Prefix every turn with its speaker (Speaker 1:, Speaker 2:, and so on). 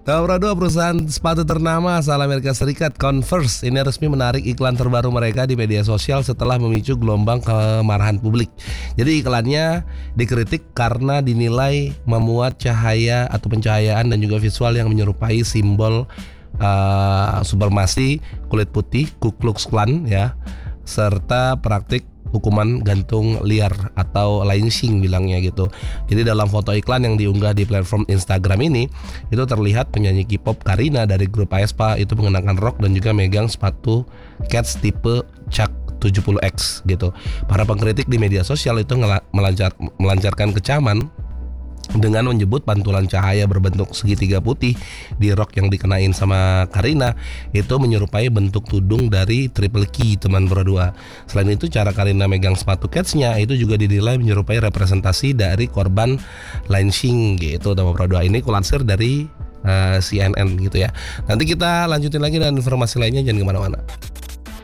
Speaker 1: Nomor 2, perusahaan sepatu ternama asal Amerika Serikat Converse ini resmi menarik iklan terbaru mereka di media sosial setelah memicu gelombang kemarahan publik. Jadi iklannya dikritik karena dinilai memuat cahaya atau pencahayaan dan juga visual yang menyerupai simbol supremasi kulit putih Ku Klux Klan ya, serta praktik hukuman gantung liar atau lynching bilangnya gitu. Jadi dalam foto iklan yang diunggah di platform Instagram ini, itu terlihat penyanyi K-pop Karina dari grup aespa itu mengenakan rok dan juga megang sepatu Keds tipe Chuck 70X gitu. Para pengkritik di media sosial itu melancarkan kecaman dengan menyebut pantulan cahaya berbentuk segitiga putih di rok yang dikenain sama Karina itu menyerupai bentuk tudung dari Triple Key teman berdua. Selain itu cara Karina megang sepatu Keds-nya itu juga dinilai menyerupai representasi dari korban lynching gitu teman berdua. Ini kulansir dari CNN gitu ya. Nanti kita lanjutin lagi dengan informasi lainnya, jangan kemana-mana.